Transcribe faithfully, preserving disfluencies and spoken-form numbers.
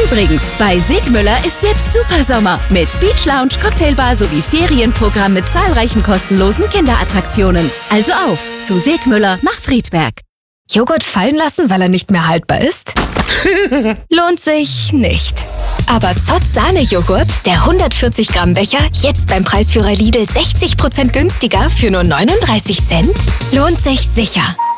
Übrigens, bei Segmüller ist jetzt Supersommer mit Beach Lounge, Cocktailbar sowie Ferienprogramm mit zahlreichen kostenlosen Kinderattraktionen. Also auf zu Segmüller nach Friedberg. Joghurt fallen lassen, weil er nicht mehr haltbar ist? Lohnt sich nicht. Aber Zott Sahne-Joghurt, der hundertvierzig Gramm Becher, jetzt beim Preisführer Lidl sechzig Prozent günstiger für nur neununddreißig Cent? Lohnt sich sicher.